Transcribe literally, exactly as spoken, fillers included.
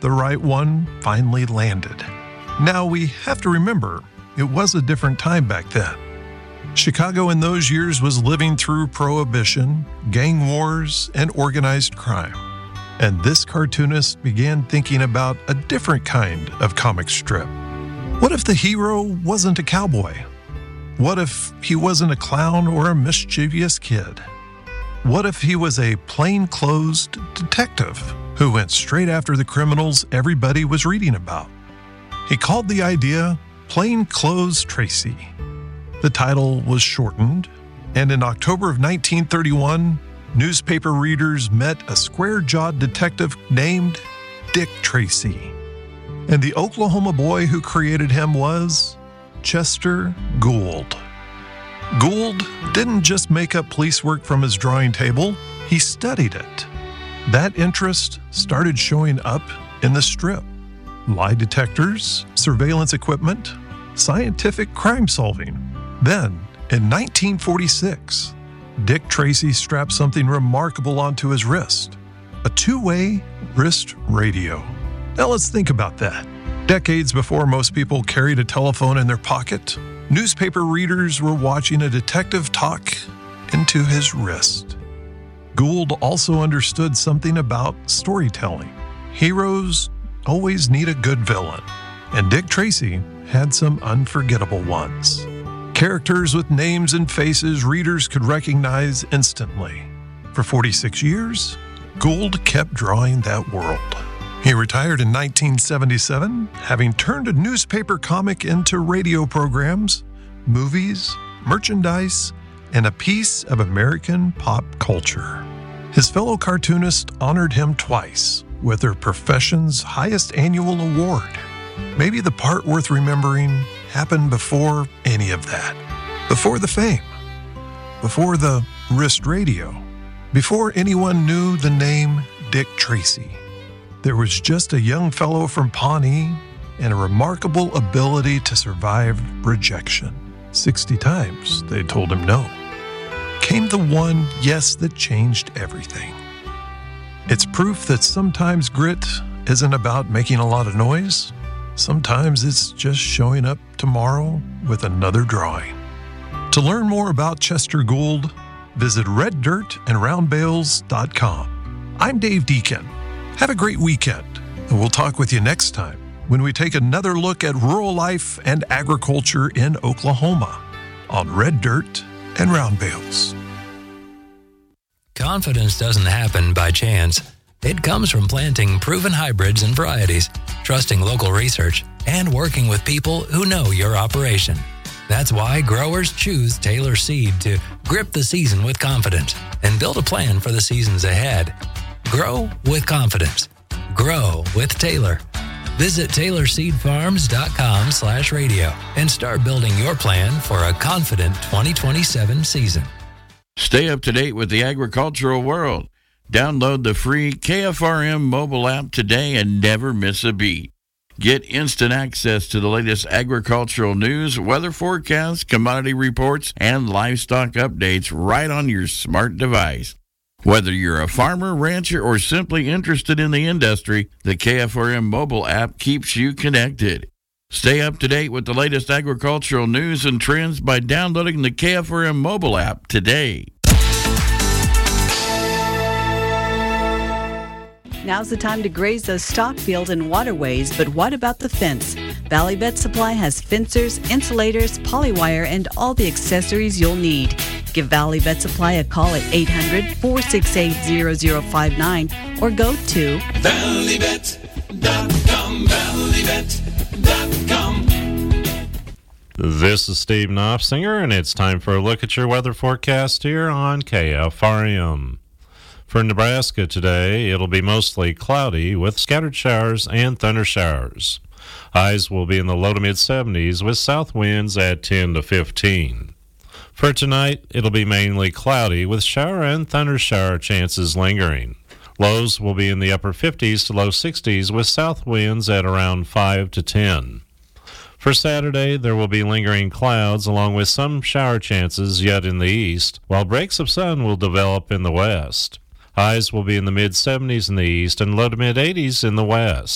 the right one finally landed. Now, we have to remember, it was a different time back then. Chicago in those years was living through Prohibition, gang wars, and organized crime. And this cartoonist began thinking about a different kind of comic strip. What if the hero wasn't a cowboy? What if he wasn't a clown or a mischievous kid? What if he was a plainclothes detective who went straight after the criminals everybody was reading about? He called the idea Plainclothes Tracy. The title was shortened, and in October of nineteen thirty-one, newspaper readers met a square-jawed detective named Dick Tracy. And the Oklahoma boy who created him was Chester Gould. Gould didn't just make up police work from his drawing table, he studied it. That interest started showing up in the strip. Lie detectors, surveillance equipment, scientific crime solving. Then, in nineteen forty-six, Dick Tracy strapped something remarkable onto his wrist, a two-way wrist radio. Now let's think about that. Decades before most people carried a telephone in their pocket, newspaper readers were watching a detective talk into his wrist. Gould also understood something about storytelling. Heroes always need a good villain, and Dick Tracy had some unforgettable ones. Characters with names and faces readers could recognize instantly. For forty-six years, Gould kept drawing that world. He retired in nineteen seventy-seven, having turned a newspaper comic into radio programs, movies, merchandise, and a piece of American pop culture. His fellow cartoonists honored him twice with their profession's highest annual award. Maybe the part worth remembering happened before any of that. Before the fame. Before the wrist radio. Before anyone knew the name Dick Tracy. There was just a young fellow from Pawnee and a remarkable ability to survive rejection. Sixty times they told him no. Came the one yes that changed everything. It's proof that sometimes grit isn't about making a lot of noise. Sometimes it's just showing up tomorrow with another drawing. To learn more about Chester Gould, visit red dirt and round bales dot com. I'm Dave Deacon. Have a great weekend, and we'll talk with you next time when we take another look at rural life and agriculture in Oklahoma on Red Dirt and Round Bales. Confidence doesn't happen by chance. It comes from planting proven hybrids and varieties, trusting local research, and working with people who know your operation. That's why growers choose Taylor Seed to grip the season with confidence and build a plan for the seasons ahead. Grow with confidence. Grow with Taylor. Visit taylor seed farms dot com slash radio and start building your plan for a confident twenty twenty-seven season. Stay up to date with the agricultural world. Download the free K F R M mobile app today and never miss a beat. Get instant access to the latest agricultural news, weather forecasts, commodity reports, and livestock updates right on your smart device. Whether you're a farmer, rancher, or simply interested in the industry, the K F R M mobile app keeps you connected. Stay up to date with the latest agricultural news and trends by downloading the K F R M mobile app today. Now's the time to graze those stock fields and waterways, but what about the fence? Valley Vet Supply has fencers, insulators, polywire, and all the accessories you'll need. Give Valley Vet Supply a call at eight hundred, four six eight, zero zero five nine or go to valley vet dot com, valley vet dot com. This is Steve Knopfsinger, and it's time for a look at your weather forecast here on K F R M. For Nebraska today, it'll be mostly cloudy with scattered showers and thunder showers. Highs will be in the low to mid seventies with south winds at ten to fifteen. For tonight, it'll be mainly cloudy with shower and thunder shower chances lingering. Lows will be in the upper fifties to low sixties with south winds at around five to ten. For Saturday, there will be lingering clouds along with some shower chances yet in the east, while breaks of sun will develop in the west. Highs will be in the mid seventies in the east and low to mid eighties in the west.